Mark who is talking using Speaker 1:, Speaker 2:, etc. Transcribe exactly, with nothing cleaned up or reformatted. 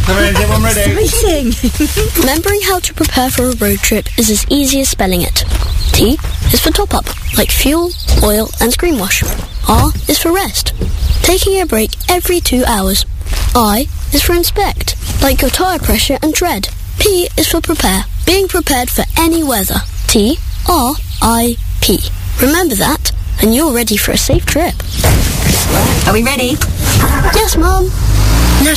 Speaker 1: Exciting!
Speaker 2: Remembering how to prepare for a road trip is as easy as spelling it. T is for top up, like fuel, oil and screen wash. R is for rest, taking a break every two hours. I is for inspect, like your tyre pressure and tread. P is for prepare, being prepared for any weather. T R I P. Remember that, and you're ready for a safe trip.
Speaker 1: Are we ready?
Speaker 2: Yes, Mum.